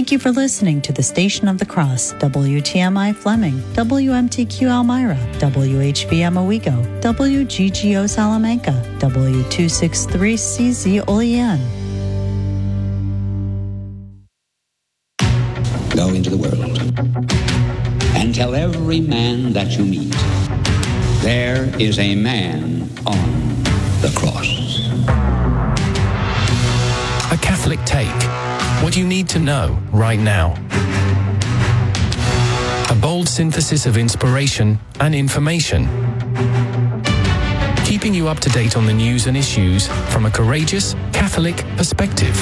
Thank you for listening to the Station of the Cross, WTMI Fleming, WMTQ Elmira, WHBM Owego, WGGO Salamanca, W263CZ Olean. Go into the world and tell every man that you meet, there is a man on the cross. A Catholic Take. What you need to know right now. A bold synthesis of inspiration and information. Keeping you up to date on the news and issues from a courageous Catholic perspective.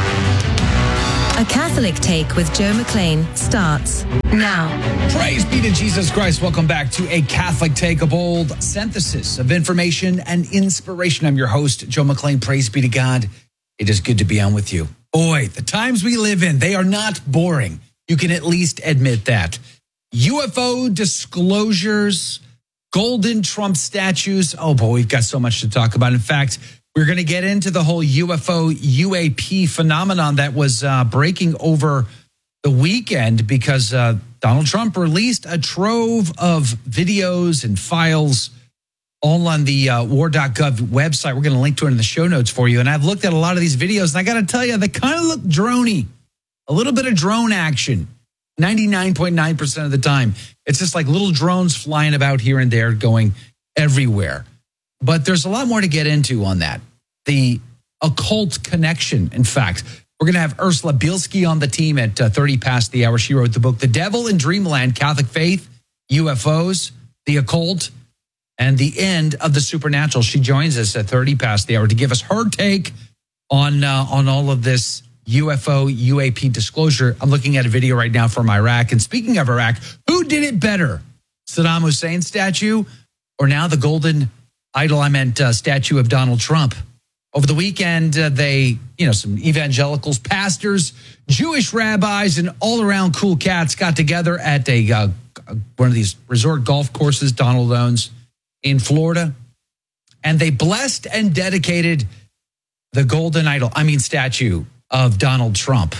A Catholic Take with Joe McLean starts now. Praise be to Jesus Christ. Welcome back to A Catholic Take, a bold synthesis of information and inspiration. I'm your host, Joe McLean. Praise be to God. It is good to be on with you. Boy, the times we live in, they are not boring. You can at least admit that. UFO disclosures, golden Trump statues. Oh boy, we've got so much to talk about. In fact, we're going to get into the whole UFO UAP phenomenon that was breaking over the weekend because Donald Trump released a trove of videos and files all on the war.gov website. We're going to link to it in the show notes for you. And I've looked at a lot of these videos, and I got to tell you, they kind of look droney. A little bit of drone action, 99.9% of the time. It's just like little drones flying about here and there, going everywhere. But there's a lot more to get into on that. The occult connection, in fact. We're going to have Ursula Bielski on the team at 30 past the hour. She wrote the book, The Devil in Dreamland, Catholic Faith, UFOs, the Occult, and the End of the Supernatural. She joins us at 30 past the hour to give us her take on all of this UFO, UAP disclosure. I'm looking at a video right now from Iraq. And speaking of Iraq, who did it better? Saddam Hussein statue or now the golden statue of Donald Trump? Over the weekend, some evangelicals, pastors, Jewish rabbis, and all-around cool cats got together at one of these resort golf courses Donald owns in Florida, and they blessed and dedicated the golden statue of Donald Trump,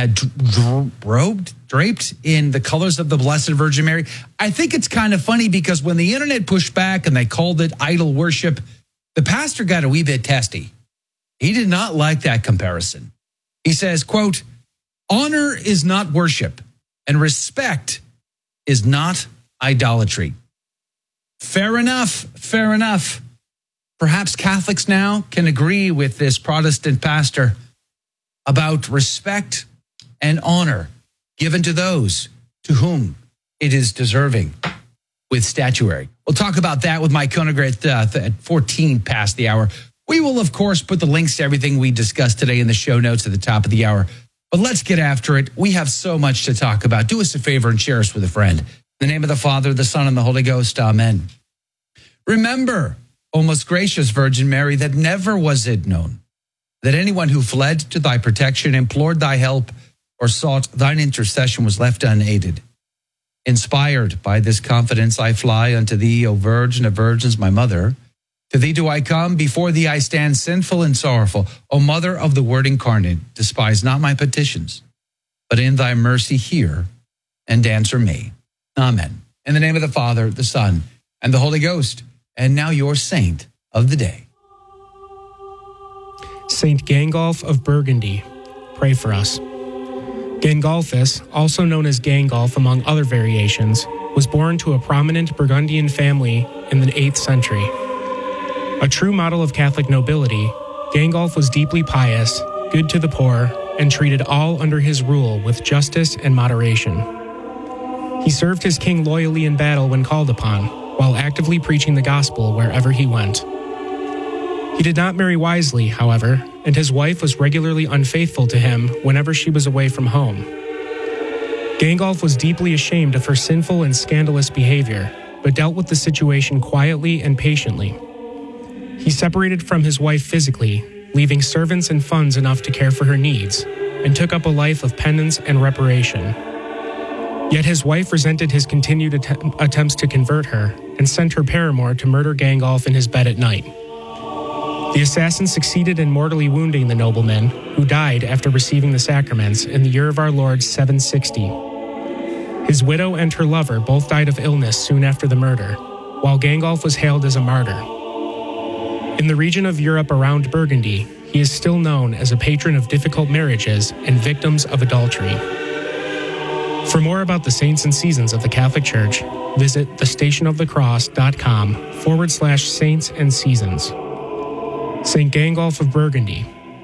draped in the colors of the Blessed Virgin Mary. I think it's kind of funny because when the internet pushed back and they called it idol worship, the pastor got a wee bit testy. He did not like that comparison. He says, quote, "Honor is not worship, and respect is not idolatry." Fair enough, fair enough. Perhaps Catholics now can agree with this Protestant pastor about respect and honor given to those to whom it is deserving with statuary. We'll talk about that with Mike Koeniger at 14 past the hour. We will, of course, put the links to everything we discussed today in the show notes at the top of the hour. But let's get after it. We have so much to talk about. Do us a favor and share us with a friend. In the name of the Father, the Son, and the Holy Ghost, amen. Remember, O most gracious Virgin Mary, that never was it known that anyone who fled to thy protection, implored thy help, or sought thine intercession was left unaided. Inspired by this confidence, I fly unto thee, O Virgin of Virgins, my mother. To thee do I come, before thee I stand sinful and sorrowful. O Mother of the Word incarnate, despise not my petitions, but in thy mercy hear and answer me. Amen. In the name of the Father, the Son, and the Holy Ghost. And now your saint of the day. Saint Gangolf of Burgundy, pray for us. Gangolphus, also known as Gangolf among other variations, was born to a prominent Burgundian family in the 8th century. A true model of Catholic nobility, Gangolf was deeply pious, good to the poor, and treated all under his rule with justice and moderation. He served his king loyally in battle when called upon, while actively preaching the gospel wherever he went. He did not marry wisely, however, and his wife was regularly unfaithful to him whenever she was away from home. Gangolf was deeply ashamed of her sinful and scandalous behavior, but dealt with the situation quietly and patiently. He separated from his wife physically, leaving servants and funds enough to care for her needs, and took up a life of penance and reparation. Yet his wife resented his continued attempts to convert her and sent her paramour to murder Gangolf in his bed at night. The assassin succeeded in mortally wounding the nobleman, who died after receiving the sacraments in the year of our Lord 760. His widow and her lover both died of illness soon after the murder, while Gangolf was hailed as a martyr. In the region of Europe around Burgundy, he is still known as a patron of difficult marriages and victims of adultery. For more about the saints and seasons of the Catholic Church, visit thestationofthecross.com/saints and seasons. St. Gangolf of Burgundy,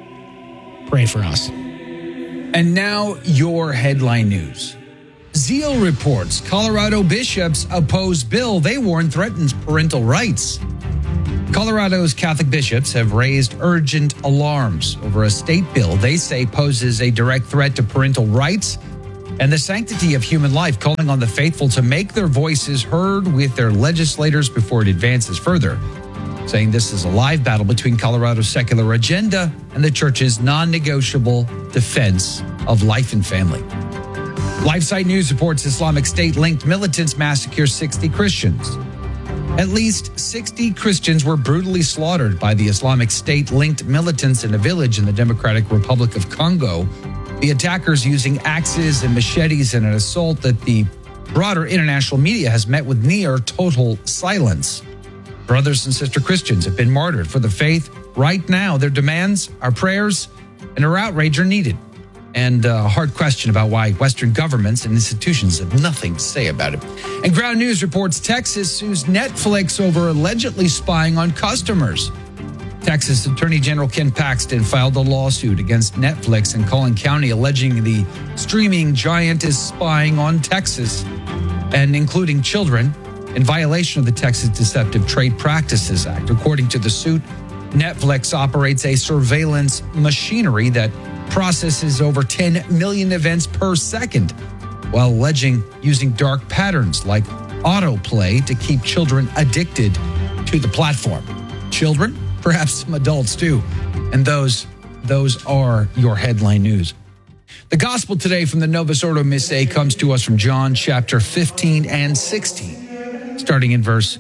pray for us. And now your headline news. Zeal reports Colorado bishops oppose bill they warn threatens parental rights. Colorado's Catholic bishops have raised urgent alarms over a state bill they say poses a direct threat to parental rights and the sanctity of human life, calling on the faithful to make their voices heard with their legislators before it advances further, saying this is a live battle between Colorado's secular agenda and the church's non-negotiable defense of life and family. LifeSite News reports Islamic State-linked militants massacre 60 Christians. At least 60 Christians were brutally slaughtered by the Islamic State-linked militants in a village in the Democratic Republic of Congo. The attackers using axes and machetes in an assault that the broader international media has met with near total silence. Brothers and sister Christians have been martyred for the faith. Right now, their demands, our prayers, and our outrage are needed. And a hard question about why Western governments and institutions have nothing to say about it. And Ground News reports Texas sues Netflix over allegedly spying on customers. Texas Attorney General Ken Paxton filed a lawsuit against Netflix in Collin County, alleging the streaming giant is spying on Texas and including children in violation of the Texas Deceptive Trade Practices Act. According to the suit, Netflix operates a surveillance machinery that processes over 10 million events per second, while alleging using dark patterns like autoplay to keep children addicted to the platform. Children? Perhaps some adults too. And those are your headline news. The gospel today from the Novus Ordo Missae comes to us from John chapter 15 and 16, starting in verse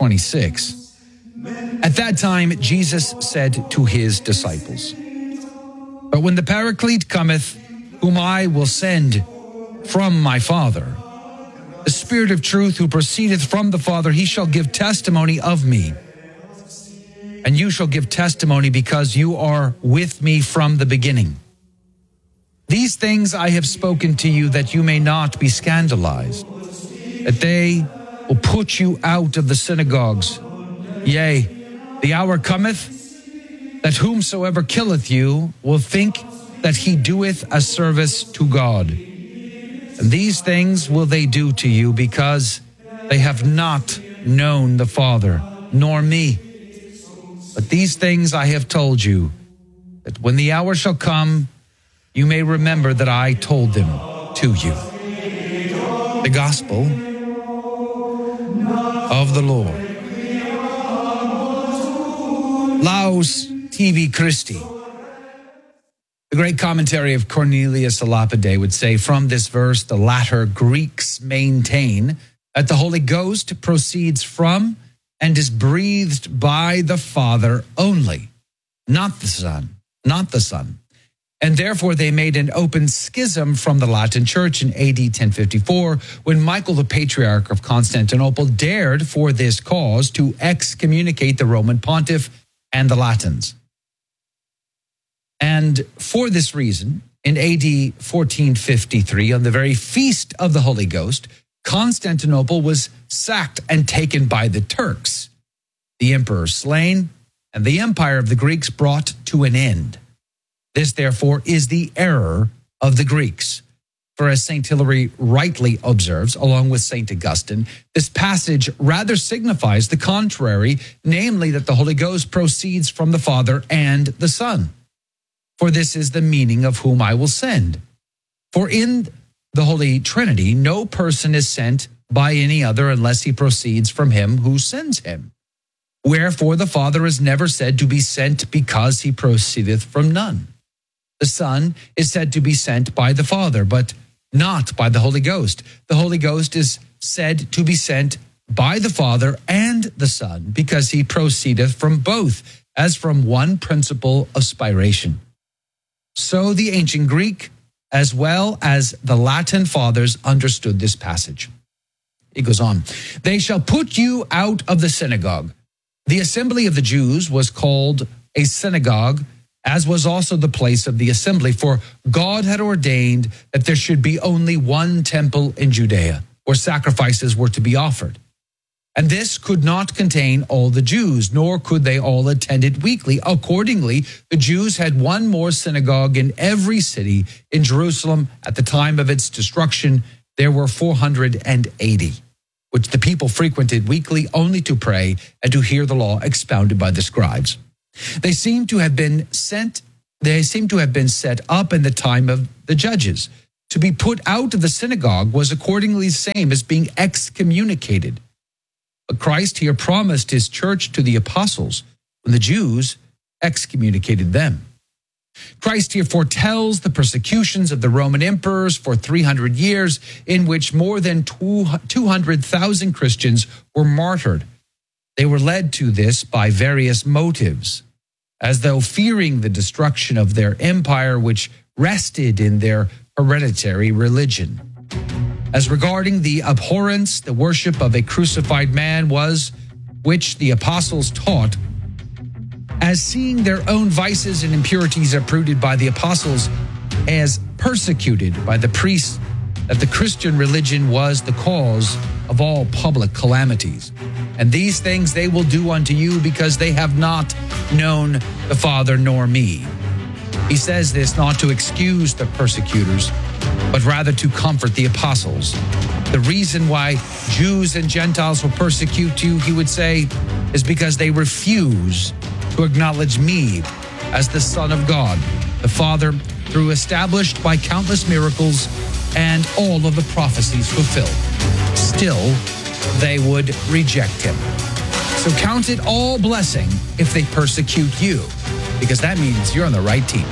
26. At that time, Jesus said to his disciples, "But when the Paraclete cometh, whom I will send from my Father, the Spirit of truth who proceedeth from the Father, he shall give testimony of me. And you shall give testimony because you are with me from the beginning. These things I have spoken to you that you may not be scandalized, that they will put you out of the synagogues. Yea, the hour cometh that whomsoever killeth you will think that he doeth a service to God. And these things will they do to you because they have not known the Father, nor me. But these things I have told you, that when the hour shall come, you may remember that I told them to you." The gospel of the Lord. Laus tibi Christi. The great commentary of Cornelius a Lapide would say, from this verse, the latter Greeks maintain that the Holy Ghost proceeds from and is breathed by the Father only, not the Son. And therefore they made an open schism from the Latin Church in AD 1054, when Michael the Patriarch of Constantinople dared for this cause to excommunicate the Roman pontiff and the Latins. And for this reason, in AD 1453, on the very feast of the Holy Ghost, Constantinople was sacked and taken by the Turks, the emperor slain, and the empire of the Greeks brought to an end. This, therefore, is the error of the Greeks. For as St. Hilary rightly observes, along with St. Augustine, this passage rather signifies the contrary, namely that the Holy Ghost proceeds from the Father and the Son. For this is the meaning of whom I will send. For in the Holy Trinity, no person is sent by any other unless he proceeds from him who sends him. Wherefore the Father is never said to be sent because he proceedeth from none. The Son is said to be sent by the Father, but not by the Holy Ghost. The Holy Ghost is said to be sent by the Father and the Son because he proceedeth from both. as from one principle of spiration. So the ancient Greek, as well as the Latin fathers, understood this passage. It goes on. They shall put you out of the synagogue. The assembly of the Jews was called a synagogue, as was also the place of the assembly, for God had ordained that there should be only one temple in Judea, where sacrifices were to be offered. And this could not contain all the Jews, nor could they all attend it weekly. Accordingly, the Jews had one more synagogue in every city. In Jerusalem, at the time of its destruction, there were 480, which the people frequented weekly only to pray and to hear the law expounded by the scribes. They seem to have been set up in the time of the judges. To be put out of the synagogue was accordingly the same as being excommunicated. But Christ here promised his church to the apostles when the Jews excommunicated them. Christ here foretells the persecutions of the Roman emperors for 300 years, in which more than 200,000 Christians were martyred. They were led to this by various motives, as though fearing the destruction of their empire, which rested in their hereditary religion. As regarding the abhorrence, the worship of a crucified man was, which the apostles taught, as seeing their own vices and impurities uprooted by the apostles, as persecuted by the priests, that the Christian religion was the cause of all public calamities. And these things they will do unto you, because they have not known the Father nor me. He says this not to excuse the persecutors, but rather to comfort the apostles. The reason why Jews and Gentiles will persecute you, he would say, is because they refuse to acknowledge me as the Son of God, the Father, through established by countless miracles and all of the prophecies fulfilled. Still, they would reject him. So count it all blessing if they persecute you, because that means you're on the right team.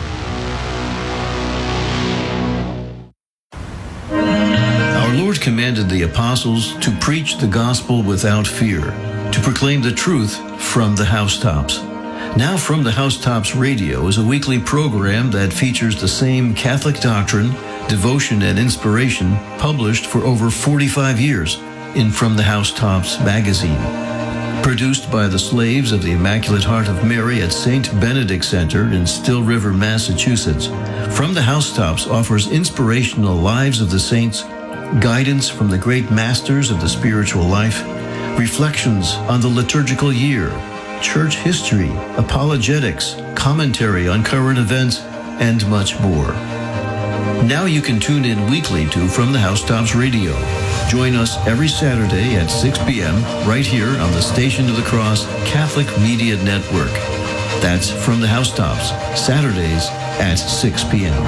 Our Lord commanded the apostles to preach the gospel without fear, to proclaim the truth from the housetops. Now From the Housetops Radio is a weekly program that features the same Catholic doctrine, devotion, and inspiration published for over 45 years in From the Housetops magazine. Produced by the slaves of the Immaculate Heart of Mary at St. Benedict Center in Still River, Massachusetts, From the Housetops offers inspirational lives of the saints, guidance from the great masters of the spiritual life, reflections on the liturgical year, church history, apologetics, commentary on current events, and much more. Now you can tune in weekly to From the Housetops Radio. Join us every Saturday at 6 p.m. right here on the Station of the Cross Catholic Media Network. That's From the Housetops, Saturdays at 6 p.m.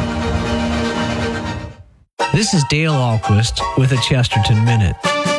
This is Dale Ahlquist with a Chesterton Minute.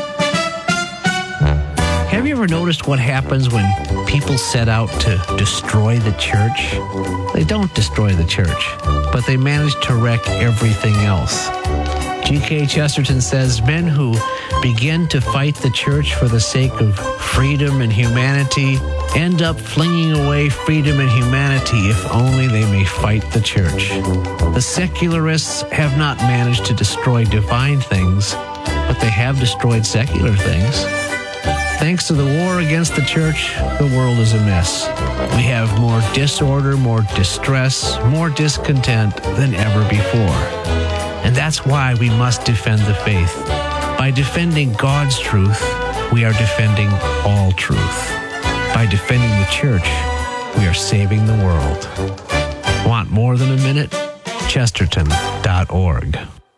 Have you ever noticed what happens when people set out to destroy the church? They don't destroy the church, but they manage to wreck everything else. G.K. Chesterton says men who begin to fight the church for the sake of freedom and humanity end up flinging away freedom and humanity if only they may fight the church. The secularists have not managed to destroy divine things, but they have destroyed secular things. Thanks to the war against the church, the world is a mess. We have more disorder, more distress, more discontent than ever before. And that's why we must defend the faith. By defending God's truth, we are defending all truth. By defending the church, we are saving the world. Want more than a minute? Chesterton.org.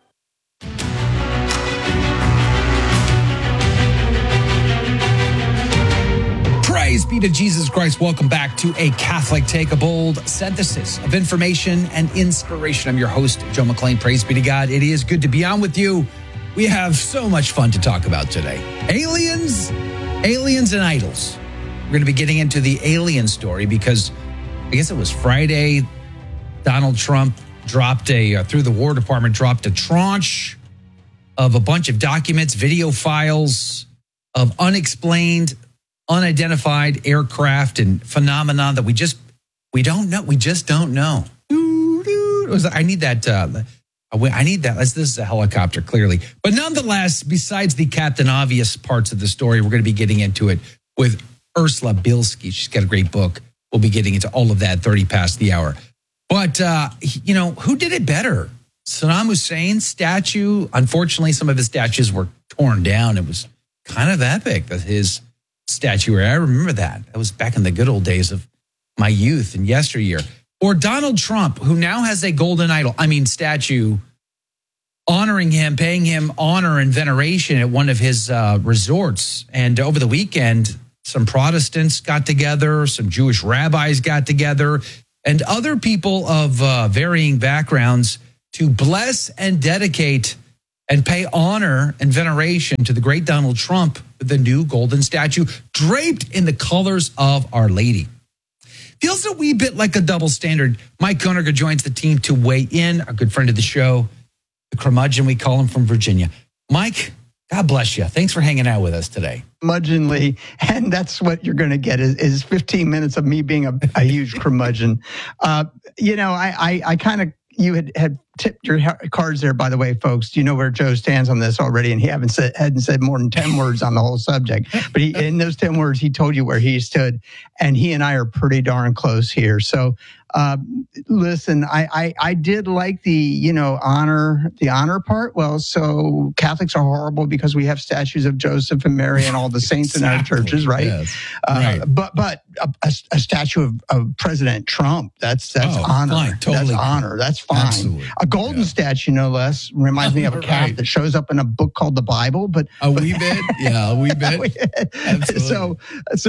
Praise be to Jesus Christ. Welcome back to A Catholic Take, a bold synthesis of information and inspiration. I'm your host, Joe McClain. Praise be to God. It is good to be on with you. We have so much fun to talk about today. Aliens and idols. We're going to be getting into the alien story because I guess it was Friday. Donald Trump dropped through the War Department, dropped a tranche of a bunch of documents, video files of unexplained unidentified aircraft and phenomenon that we just don't know. I need that. I need that. This is a helicopter, clearly. But nonetheless, besides the Captain Obvious parts of the story, we're going to be getting into it with Ursula Bielski. She's got a great book. We'll be getting into all of that 30 past the hour. But, who did it better? Saddam Hussein's statue. Unfortunately, some of his statues were torn down. It was kind of epic that his statue. I remember that. That was back in the good old days of my youth and yesteryear. Or Donald Trump, who now has a golden statue honoring him, paying him honor and veneration at one of his resorts. And over the weekend, some Protestants got together, some Jewish rabbis got together, and other people of varying backgrounds to bless and dedicate and pay honor and veneration to the great Donald Trump with the new golden statue draped in the colors of Our Lady. Feels a wee bit like a double standard. Mike Koeniger joins the team to weigh in, our good friend of the show, the curmudgeon, we call him, from Virginia. Mike, God bless you. Thanks for hanging out with us today. Curmudgeonly, and that's what you're going to get is 15 minutes of me being a huge curmudgeon. I kind of, you had tipped your cards there, by the way, folks. You know where Joe stands on this already, and he hadn't said more than 10 words on the whole subject. But in those 10 words, he told you where he stood, and he and I are pretty darn close here. So, listen, I did like the honor part. Well, so Catholics are horrible because we have statues of Joseph and Mary and all the saints in our churches, right? Yes. Right. But a statue of President Trump, that's honor. Fine. Totally. That's honor. That's fine. Absolutely. A golden statue, no less, reminds me of a cat that shows up in a book called the Bible. But a wee bit. Absolutely.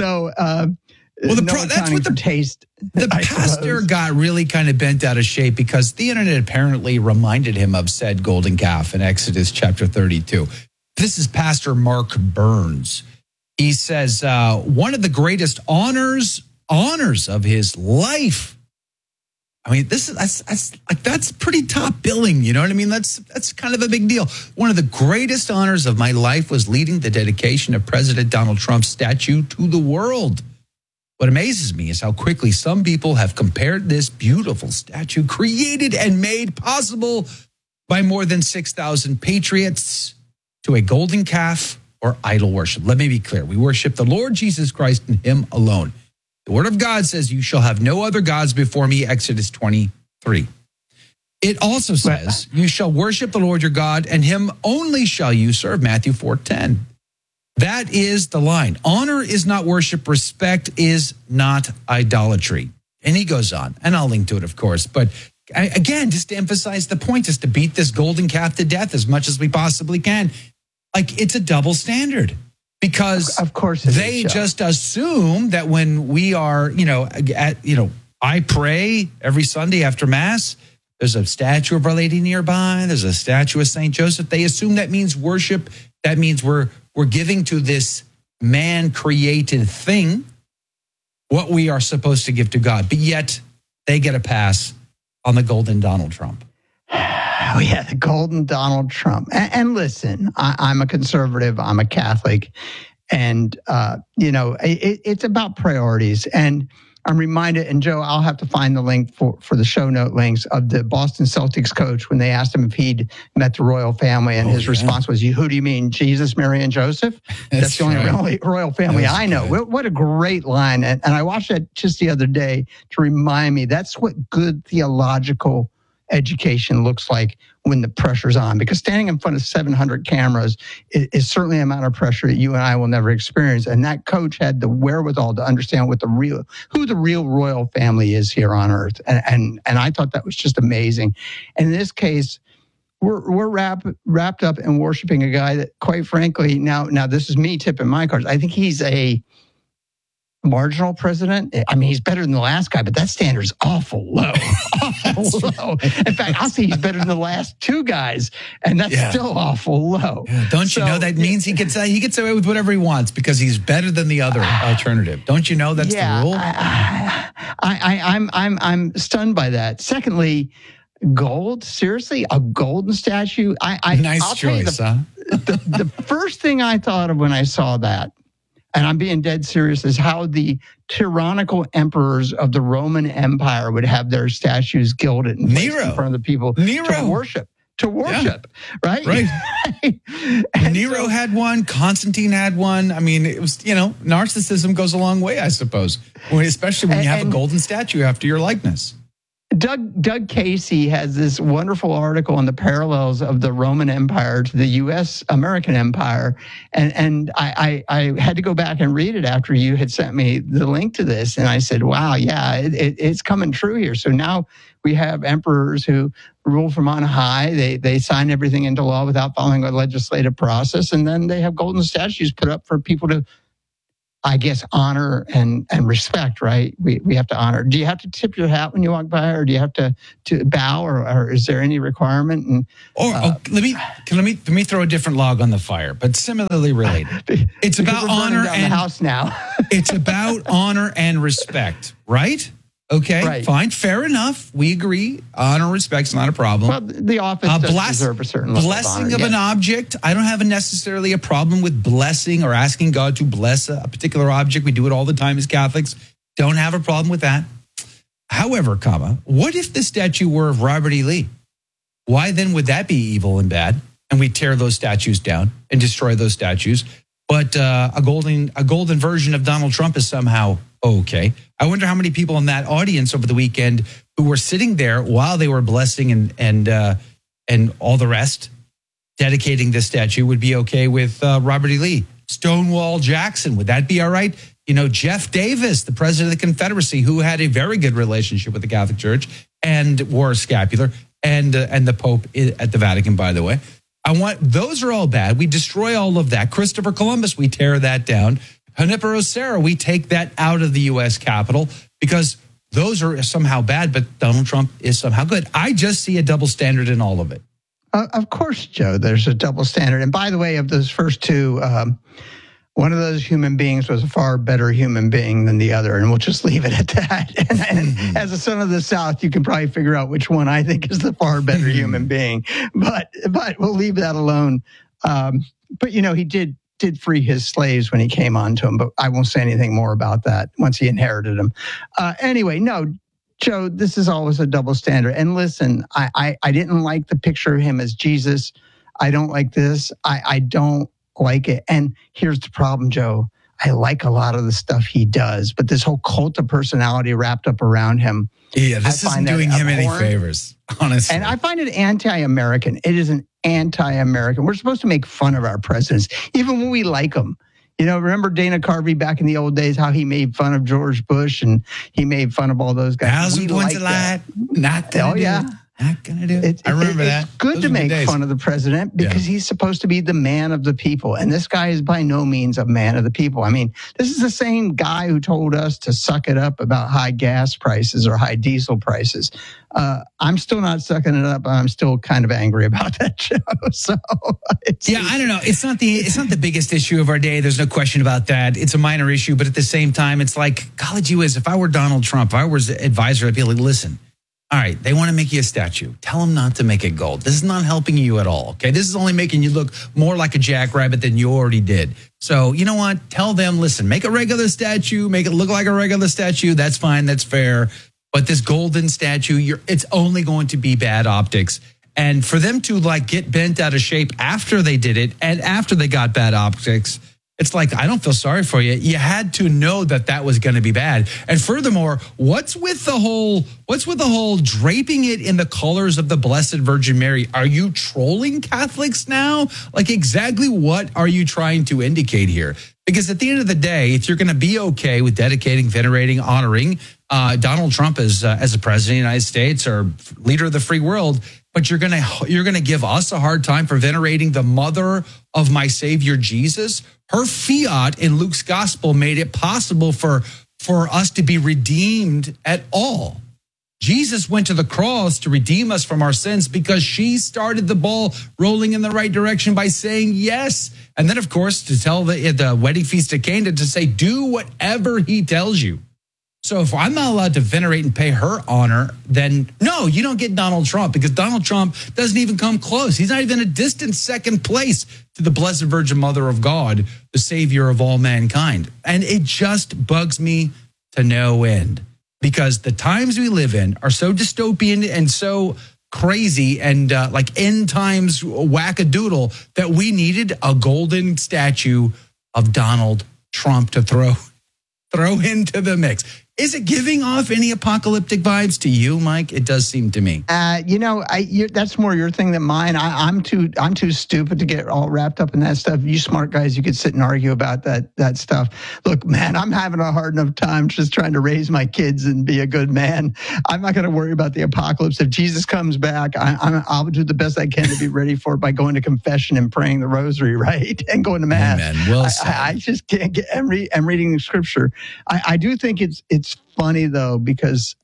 That's what the taste. The pastor got really kind of bent out of shape because the internet apparently reminded him of said golden calf in Exodus chapter 32. This is Pastor Mark Burns. He says one of the greatest honors of his life. I mean, that's pretty top billing. You know what I mean? That's kind of a big deal. One of the greatest honors of my life was leading the dedication of President Donald Trump's statue to the world. What amazes me is how quickly some people have compared this beautiful statue, created and made possible by more than 6,000 patriots, to a golden calf or idol worship. Let me be clear. We worship the Lord Jesus Christ and him alone. The word of God says, you shall have no other gods before me, Exodus 23. It also says, you shall worship the Lord your God, and him only shall you serve, Matthew 4:10. That is the line. Honor is not worship. Respect is not idolatry. And he goes on, and I'll link to it, of course. But again, just to emphasize the point, just to beat this golden calf to death as much as we possibly can. Like, it's a double standard. Because of course they just assume that when we are, I pray every Sunday after Mass, there's a statue of Our Lady nearby, there's a statue of St. Joseph. They assume that means worship. That means we're giving to this man-created thing what we are supposed to give to God. But yet they get a pass on the golden Donald Trump. Oh, yeah, the golden Donald Trump. And listen, I'm a conservative. I'm a Catholic. And, it's about priorities. And I'm reminded, and Joe, I'll have to find the link for the show note links of the Boston Celtics coach when they asked him if he'd met the royal family. And his response was, who do you mean, Jesus, Mary, and Joseph? That's the only royal family I know. Good. What a great line. And I watched that just the other day to remind me that's what good theological education looks like when the pressure's on, because standing in front of 700 cameras is certainly an amount of pressure that you and I will never experience. And that coach had the wherewithal to understand who the real royal family is here on earth. And I thought that was just amazing. And in this case, we're wrapped up in worshiping a guy that, quite frankly, now this is me tipping my cards. I think he's a marginal president. I mean, he's better than the last guy, but that standard is awful low. Awful low. In fact, I'll say he's better than the last two guys, and that's still awful low. Yeah, don't you know that means he gets away with whatever he wants because he's better than the other alternative? Don't you know that's the rule? I'm stunned by that. Secondly, gold? Seriously, a golden statue? Nice choice, huh? The first thing I thought of when I saw that. and I'm being dead serious, is how the tyrannical emperors of the Roman Empire would have their statues gilded and placed in front of the people to worship. Right? And Nero had one. Constantine had one. I mean, it was, narcissism goes a long way, I suppose, especially when you have a golden statue after your likeness. Doug Casey has this wonderful article on the parallels of the Roman Empire to the U.S. American Empire. And I had to go back and read it after you had sent me the link to this. And I said, wow, yeah, it's coming true here. So now we have emperors who rule from on high. They sign everything into law without following a legislative process. And then they have golden statues put up for people to, I guess, honor and respect, right? We have to honor. Do you have to tip your hat when you walk by, or do you have to bow, or is there any requirement? And let me throw a different log on the fire, but similarly related. It's about honor down the house now. It's about honor and respect, right? Okay, right. Fine, fair enough. We agree. Honor, respect's not a problem. Well, the office does deserve a certain level blessing of honor, an object. I don't have necessarily a problem with blessing or asking God to bless a particular object. We do it all the time as Catholics. Don't have a problem with that. However, what if the statue were of Robert E. Lee? Why then would that be evil and bad? And we tear those statues down and destroy those statues. But a golden version of Donald Trump is somehow okay. I wonder how many people in that audience over the weekend who were sitting there while they were blessing and all the rest, dedicating this statue, would be okay with Robert E. Lee. Stonewall Jackson, would that be all right? Jeff Davis, the president of the Confederacy, who had a very good relationship with the Catholic Church and wore a scapular, and the Pope at the Vatican, by the way. Those are all bad. We destroy all of that. Christopher Columbus, we tear that down. Junipero Serra, we take that out of the U.S. Capitol because those are somehow bad, but Donald Trump is somehow good. I just see a double standard in all of it. Of course, Joe, there's a double standard. And by the way, of those first two, one of those human beings was a far better human being than the other, and we'll just leave it at that. And as a son of the South, you can probably figure out which one I think is the far better human being. But we'll leave that alone. But he did free his slaves when he came onto them, but I won't say anything more about that once he inherited them. Anyway, no, Joe, this is always a double standard. And listen, I didn't like the picture of him as Jesus. I don't like this. I don't like it. And here's the problem, Joe. I like a lot of the stuff he does, but this whole cult of personality wrapped up around him. Yeah, this isn't doing him any favors, honestly. And I find it anti-American. It is an anti-American. We're supposed to make fun of our presidents, even when we like them. Remember Dana Carvey back in the old days, how he made fun of George Bush and he made fun of all those guys. 1,000 points a lie. Not gonna do it. Not gonna do it. I remember that. It's good to make fun of the president because he's supposed to be the man of the people. And this guy is by no means a man of the people. I mean, this is the same guy who told us to suck it up about high gas prices or high diesel prices. I'm still not sucking it up. I'm still kind of angry about that show. So I don't know. It's not the biggest issue of our day. There's no question about that. It's a minor issue, but at the same time, it's like, college you is. If I were Donald Trump, if I was the advisor, I'd be like, listen. All right, they want to make you a statue. Tell them not to make it gold. This is not helping you at all, okay? This is only making you look more like a jackrabbit than you already did. So, you know what? Tell them, listen, make a regular statue, make it look like a regular statue. That's fine, that's fair. But this golden statue, it's only going to be bad optics. And for them to get bent out of shape after they did it and after they got bad optics, it's like, I don't feel sorry for you. You had to know that was going to be bad. And furthermore, what's with the whole draping it in the colors of the Blessed Virgin Mary? Are you trolling Catholics now? Exactly what are you trying to indicate here? Because at the end of the day, if you're going to be okay with dedicating, venerating, honoring Donald Trump as a president of the United States or leader of the free world, but you're gonna give us a hard time for venerating the mother of my Savior Jesus. Her fiat in Luke's gospel made it possible for us to be redeemed at all. Jesus went to the cross to redeem us from our sins because she started the ball rolling in the right direction by saying yes. And then, of course, to tell the wedding feast at Cana to say, do whatever he tells you. So if I'm not allowed to venerate and pay her honor, then no, you don't get Donald Trump, because Donald Trump doesn't even come close. He's not even a distant second place to the Blessed Virgin Mother of God, the Savior of all mankind. And it just bugs me to no end, because the times we live in are so dystopian and so crazy and like end times wackadoodle that we needed a golden statue of Donald Trump to throw into the mix. Is it giving off any apocalyptic vibes to you, Mike? It does seem to me. That's more your thing than mine. I'm too stupid to get all wrapped up in that stuff. You smart guys, you could sit and argue about that stuff. Look, man, I'm having a hard enough time just trying to raise my kids and be a good man. I'm not going to worry about the apocalypse. If Jesus comes back, I'll do the best I can to be ready for it by going to confession and praying the rosary, right, and going to mass. Amen. Well said. I just can't get. I'm reading the scripture. I do think it's funny, though, because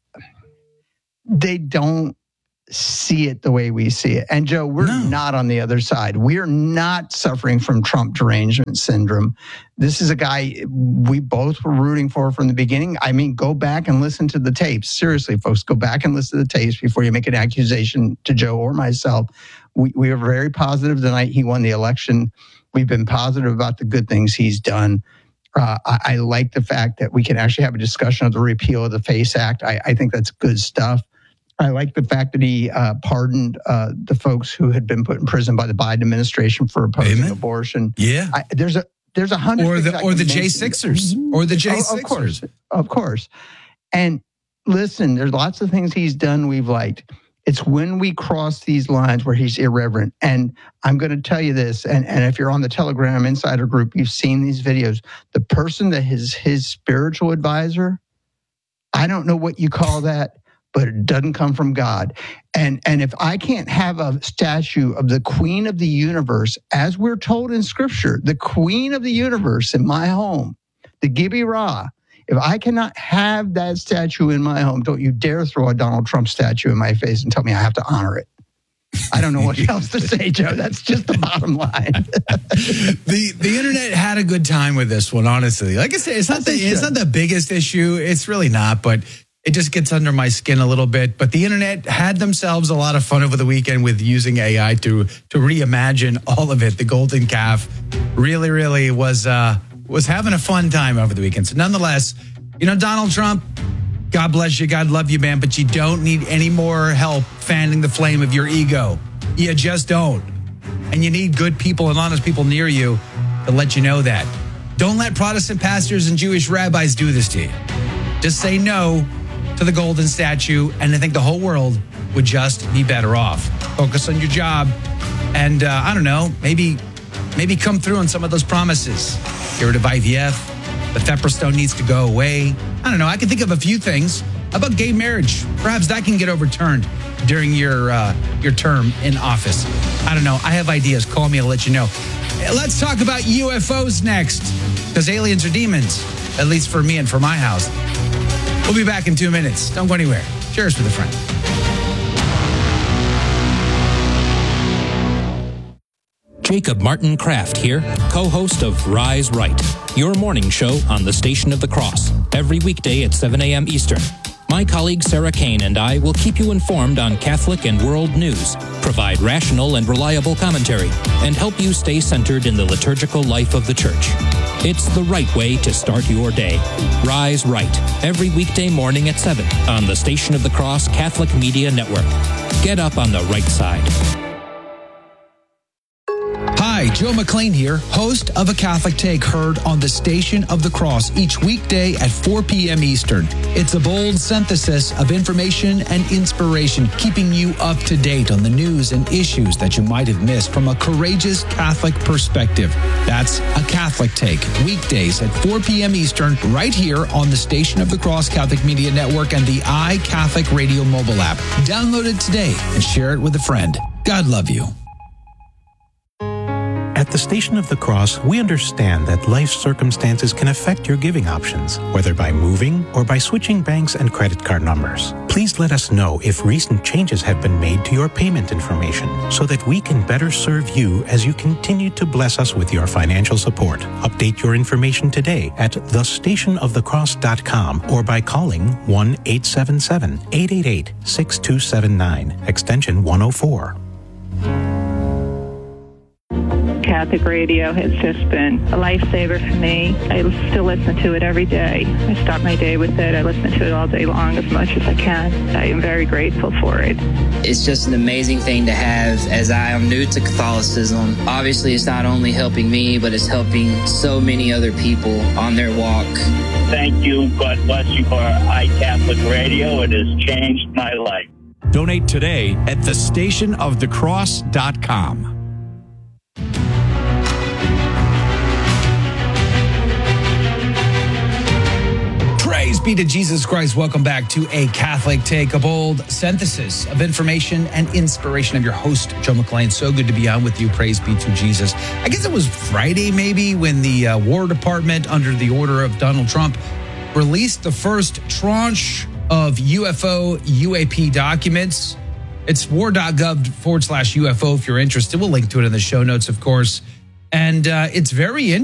they don't see it the way we see it. And Joe, we're not on the other side. We're not suffering from Trump derangement syndrome. This is a guy we both were rooting for from the beginning. I mean, go back and listen to the tapes. Seriously, folks, go back and listen to the tapes before you make an accusation to Joe or myself. We were very positive the night he won the election. We've been positive about the good things he's done. I like the fact that we can actually have a discussion of the repeal of the FACE Act. I think that's good stuff. I like the fact that he pardoned the folks who had been put in prison by the Biden administration for opposing abortion. Yeah, there's 100 or the J6ers or the J6ers. Of course. And listen, there's lots of things he's done we've liked. It's when we cross these lines where he's irreverent. And I'm going to tell you this, and if you're on the Telegram Insider group, you've seen these videos. The person that is his spiritual advisor, I don't know what you call that, but it doesn't come from God. And if I can't have a statue of the Queen of the Universe, as we're told in Scripture, the Queen of the Universe in my home, the Gibby Ra, if I cannot have that statue in my home, don't you dare throw a Donald Trump statue in my face and tell me I have to honor it. I don't know what else to say, Joe. That's just the bottom line. The internet had a good time with this one, honestly. Like I said, it's not the biggest issue. It's really not, but it just gets under my skin a little bit. But the internet had themselves a lot of fun over the weekend with using AI to reimagine all of it. The golden calf really was having a fun time over the weekend. So nonetheless, Donald Trump, God bless you, God love you, man, but you don't need any more help fanning the flame of your ego. You just don't. And you need good people and honest people near you to let you know that. Don't let Protestant pastors and Jewish rabbis do this to you. Just say no to the golden statue, and I think the whole world would just be better off. Focus on your job, and I don't know, maybe come through on some of those promises. Get rid of IVF. The Pepperstone needs to go away. I don't know. I can think of a few things. How about gay marriage? Perhaps that can get overturned during your term in office. I don't know. I have ideas. Call me. I'll let you know. Let's talk about UFOs next, because aliens are demons, at least for me and for my house. We'll be back in 2 minutes. Don't go anywhere. Cheers for the friend. Jacob Martin Kraft here, co-host of Rise Right, your morning show on the Station of the Cross, every weekday at 7 a.m. Eastern. My colleague Sarah Kane and I will keep you informed on Catholic and world news, provide rational and reliable commentary, and help you stay centered in the liturgical life of the Church. It's the right way to start your day. Rise Right, every weekday morning at 7 on the Station of the Cross Catholic Media Network. Get up on the right side. Hi, Joe McClain here, host of A Catholic Take, heard on the Station of the Cross each weekday at 4 p.m. Eastern. It's a bold synthesis of information and inspiration, keeping you up to date on the news and issues that you might have missed from a courageous Catholic perspective. That's A Catholic Take, weekdays at 4 p.m. Eastern, right here on the Station of the Cross Catholic Media Network and the iCatholic Radio mobile app. Download it today and share it with a friend. God love you. At the Station of the Cross, we understand that life circumstances can affect your giving options, whether by moving or by switching banks and credit card numbers. Please let us know if recent changes have been made to your payment information so that we can better serve you as you continue to bless us with your financial support. Update your information today at thestationofthecross.com or by calling 1-877-888-6279, extension 104. Catholic radio has just been a lifesaver for me. I still listen to it every day. I start my day with it. I listen to it all day long as much as I can. I am very grateful for it. It's just an amazing thing to have as I am new to Catholicism. Obviously, it's not only helping me, but it's helping so many other people on their walk. Thank you. God bless you for iCatholic Radio. It has changed my life. Donate today at thestationofthecross.com. Praise be to Jesus Christ. Welcome back to A Catholic Take, a bold synthesis of information and inspiration. I'm your host, Joe McClain. So good to be on with you. Praise be to Jesus. I guess it was Friday maybe when the War Department, under the order of Donald Trump, released the first tranche of UAP documents. It's war.gov/UFO if you're interested. We'll link to it in the show notes, of course. And it's very interesting.